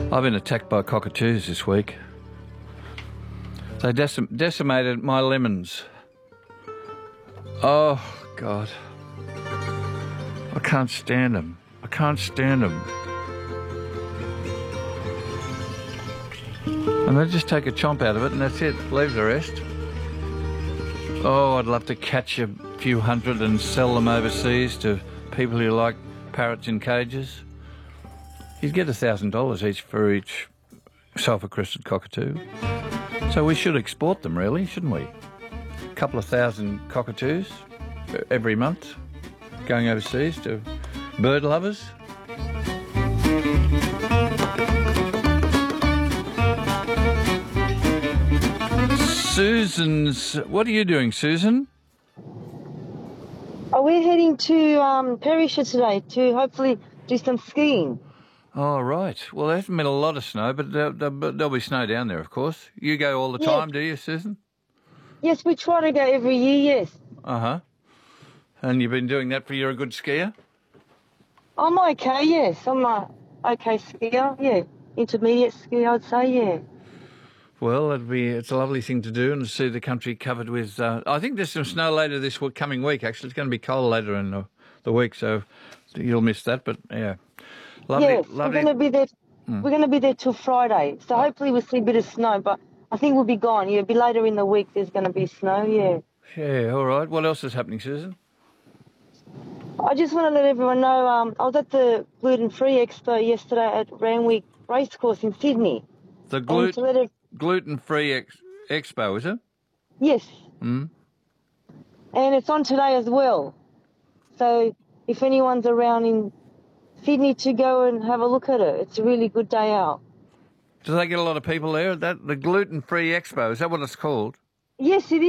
I've been attacked by cockatoos this week. They decimated my lemons. Oh, God. I can't stand them. I can't stand them. And they just take a chomp out of it and that's it. Leave the rest. Oh, I'd love to catch a few hundred and sell them overseas to people who like parrots in cages. You'd get $1,000 each for each sulphur-crested cockatoo. So we should export them, really, shouldn't we? A couple of thousand cockatoos every month going overseas to bird lovers. Susan's... What are you doing, Susan? Oh, we're heading to Perisher today to hopefully do some skiing. Oh, right. Well, there hasn't been a lot of snow, but there'll be snow down there, of course. You go all the time, do you, Susan? Yes, we try to go every year, yes. Uh-huh. And you've been doing that for you're a good skier? I'm okay, yes. I'm a okay skier, yeah. Intermediate skier, I'd say, yeah. Well, it's a lovely thing to do and to see the country covered with... I think there's some snow later this coming week, actually. It's going to be cold later in the week, so you'll miss that, but yeah. Lovely, yes, lovely. we're going to be there. We're going to be there till Friday, so hopefully we'll see a bit of snow. But I think we'll be gone. Yeah, it'll be later in the week. There's going to be snow. Yeah. Yeah. All right. What else is happening, Susan? I just want to let everyone know. I was at the gluten-free expo yesterday at Randwick Racecourse in Sydney. The gluten-free expo, is it? Yes. Mm. And it's on today as well. So if anyone's around in Sydney to go and have a look at it. It's a really good day out. Do they get a lot of people there? The gluten-free expo, is that what it's called? Yes, it is.